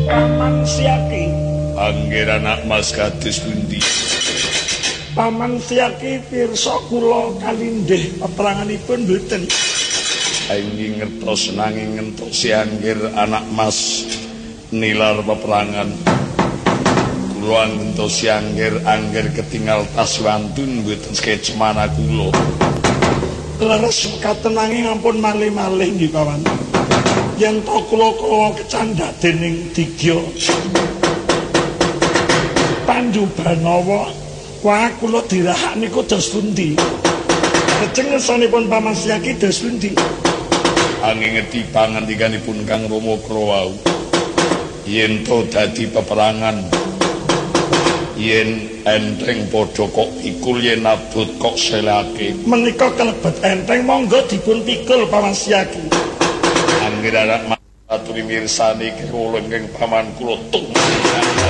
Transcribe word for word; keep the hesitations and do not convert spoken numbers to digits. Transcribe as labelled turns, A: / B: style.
A: Paman Siaki.
B: Angger anak Mas kados pundi?
A: Paman Siaki pirsa kula kalindih peperanganipun mboten.
B: Angger ngertos nanging ngentosi angger anak Mas nilar peperangan. Kula ngentosi angger angger ketinggal tas wantun mboten skecemana kula.
A: Leres mekaten nanging ampun malih-malih nggih Paman. Yen to kula kala kecandha dening Digya Pandu Banawa, wah kula dirahak niku dos pundi? Lajeng ngersanipun Paman Siaki dos pundi?
B: Angin ngeti pangandikanipun Kang Rama Krawau. Yen to dadi peperangan, yen enteng padha kok pikul, yen abot kok selake.
A: Menika kalebet enteng, monggo dipun pikul Paman Siaki.
B: Angger anak aturi mirsani kula ingkang paman kula tumrap